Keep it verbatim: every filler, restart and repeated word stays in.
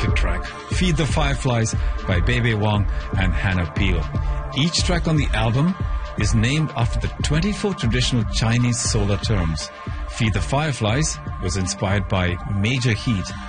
second track, Feed the Fireflies by Bebe Wong and Hannah Peel. Each track on the album is named after the twenty-four traditional Chinese solar terms. Feed the Fireflies was inspired by Major Heat